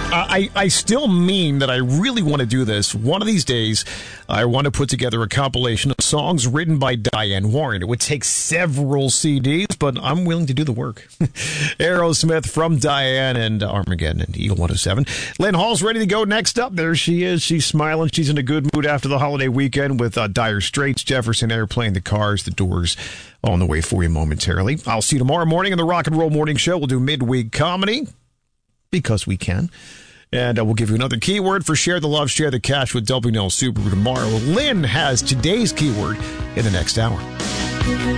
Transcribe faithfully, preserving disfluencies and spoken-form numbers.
I, I still mean that I really want to do this. One of these days, I want to put together a compilation of songs written by Diane Warren. It would take several C Ds, but I'm willing to do the work. Aerosmith from Diane and Armageddon and Eagle one oh seven. Lynn Hall's ready to go next up. There she is. She's smiling. She's in a good mood after the holiday weekend with uh, Dire Straits, Jefferson Airplane, The Cars, The Doors, on the way for you momentarily. I'll see you tomorrow morning in the Rock and Roll Morning Show. We'll do midweek comedy because we can. And uh, we'll give you another keyword for Share the Love, Share the Cash with W N L Subaru tomorrow. Lynn has today's keyword in the next hour.